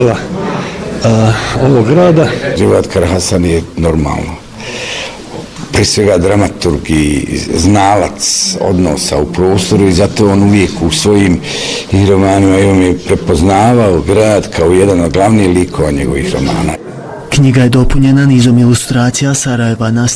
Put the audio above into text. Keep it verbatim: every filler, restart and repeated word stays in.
ovog grada. Životkar Hasan je normalno. Prije svega dramaturg i znalac odnosa u prostoru i zato on uvijek u svojim romanima je prepoznavao grad kao jedan od glavnih likova njegovih romana. Knjiga je dopunjena nizom ilustracija Sarajeva na